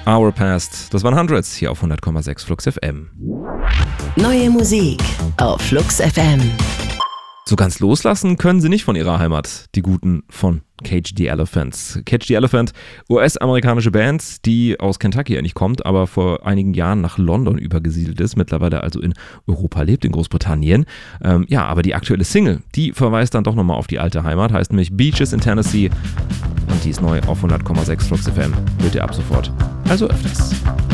Hour Past. Das waren Hundreds hier auf 100,6 Flux FM. Neue Musik auf Flux FM. So ganz loslassen können sie nicht von ihrer Heimat, die Guten von Cage the Elephant. Cage the Elephant, US-amerikanische Band, die aus Kentucky eigentlich kommt, aber vor einigen Jahren nach London übergesiedelt ist, mittlerweile also in Europa lebt, in Großbritannien. Aber die aktuelle Single, die verweist dann doch nochmal auf die alte Heimat, heißt nämlich Beaches in Tennessee und die ist neu auf 100,6 Flux FM. Hört ihr ab sofort, also öfters.